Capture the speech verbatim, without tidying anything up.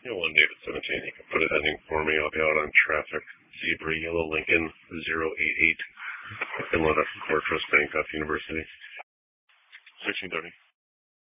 Yeah, one David seventeen. You can put a heading for me. I'll be out on traffic. Zebra Yellow Lincoln zero eight eight. Inlet at Fortress Bank University. sixteen thirty.